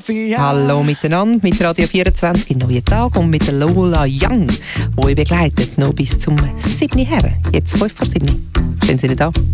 Hallo miteinander mit Radio 24 im neuen Tag und mit der Lola Young, die euch begleitet noch bis zum 7. her. Jetzt 5 vor 7. Stehen Sie nicht da?